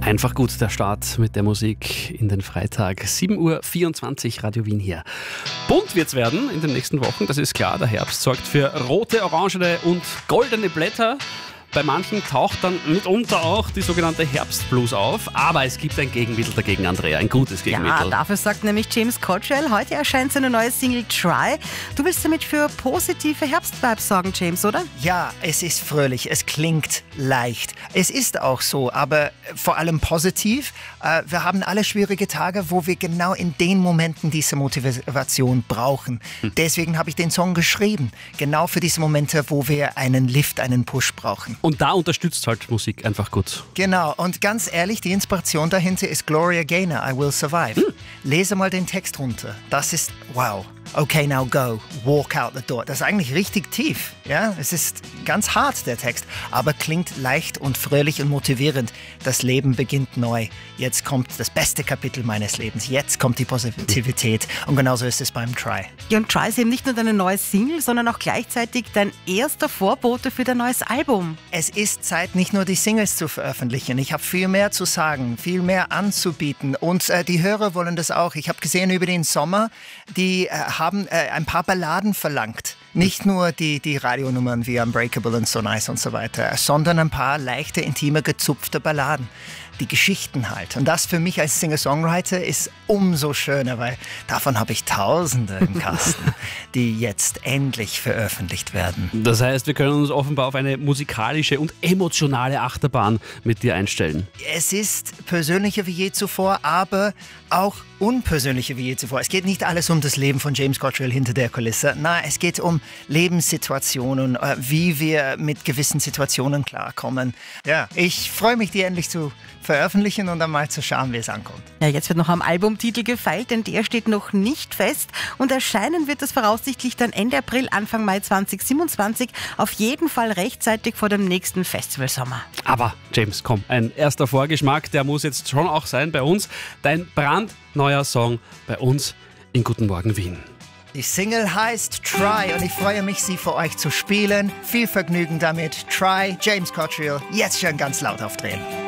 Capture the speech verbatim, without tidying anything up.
Einfach gut, der Start mit der Musik in den Freitag. sieben Uhr vierundzwanzig, Radio Wien hier. Bunt wird's werden in den nächsten Wochen, das ist klar. Der Herbst sorgt für rote, orangene und goldene Blätter. Bei manchen taucht dann mitunter auch die sogenannte Herbstblues auf. Aber es gibt ein Gegenmittel dagegen, Andrea, ein gutes Gegenmittel. Ja, dafür sagt nämlich James Cottrell, heute erscheint seine neue Single Try. Du willst damit für positive Herbstvibes sorgen, James, oder? Ja, es ist fröhlich, es klingt leicht. Es ist auch so, aber vor allem positiv. Äh, wir haben alle schwierige Tage, wo wir genau in den Momenten diese Motivation brauchen. Hm. Deswegen habe ich den Song geschrieben. Genau für diese Momente, wo wir einen Lift, einen Push brauchen. Und da unterstützt halt Musik einfach gut. Genau, und ganz ehrlich, die Inspiration dahinter ist Gloria Gaynor, I Will Survive. Hm. Lese mal den Text runter. Das ist, wow. Okay, now go. Walk out the door. Das ist eigentlich richtig tief. Ja? Es ist ganz hart, der Text, aber klingt leicht und fröhlich und motivierend. Das Leben beginnt neu. Jetzt kommt das beste Kapitel meines Lebens. Jetzt kommt die Positivität. Und genauso ist es beim Try. Ja, und Try ist eben nicht nur deine neue Single, sondern auch gleichzeitig dein erster Vorbote für dein neues Album. Es ist Zeit, nicht nur die Singles zu veröffentlichen. Ich habe viel mehr zu sagen, viel mehr anzubieten. Und äh, die Hörer wollen das auch. Ich habe gesehen über den Sommer, die äh, haben äh, ein paar Balladen verlangt. Nicht nur die, die Radionummern wie Unbreakable und So Nice und so weiter, sondern ein paar leichte, intime, gezupfte Balladen. Die Geschichten halt. Und das für mich als Singer-Songwriter ist umso schöner, weil davon habe ich Tausende im Kasten, die jetzt endlich veröffentlicht werden. Das heißt, wir können uns offenbar auf eine musikalische und emotionale Achterbahn mit dir einstellen. Es ist persönlicher wie je zuvor, aber auch unpersönlicher wie je zuvor. Es geht nicht alles um das Leben von James Cottrell hinter der Kulisse. Nein, es geht um Lebenssituationen, wie wir mit gewissen Situationen klarkommen. Ja, ich freue mich, die endlich zu veröffentlichen und dann mal zu schauen, wie es ankommt. Ja, jetzt wird noch am Albumtitel gefeilt, denn der steht noch nicht fest und erscheinen wird es voraussichtlich dann Ende April, Anfang Mai zwanzig siebenundzwanzig, auf jeden Fall rechtzeitig vor dem nächsten Festivalsommer. Aber James, komm, ein erster Vorgeschmack, der muss jetzt schon auch sein bei uns. Dein brandneuer Song bei uns in Guten Morgen Wien. Die Single heißt Try und ich freue mich, sie für euch zu spielen. Viel Vergnügen damit. Try, James Cottrell, jetzt schon ganz laut aufdrehen.